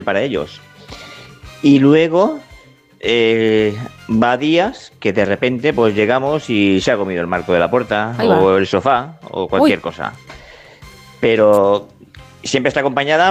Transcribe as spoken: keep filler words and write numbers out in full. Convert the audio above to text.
para ellos. Y luego eh, va días que de repente pues llegamos y se ha comido el marco de la puerta Ahí o va. el sofá o cualquier Uy. cosa. Pero siempre está acompañada